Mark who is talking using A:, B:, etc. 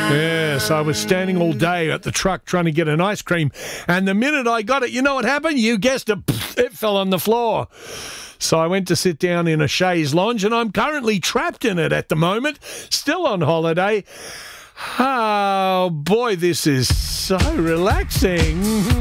A: Yes, I was standing all day at the truck trying to get an ice cream, and the minute I got it, you know what happened? You guessed it, it fell on the floor. So I went to sit down in a chaise lounge, and I'm currently trapped in it at the moment, still on holiday. Oh, boy, this is so relaxing.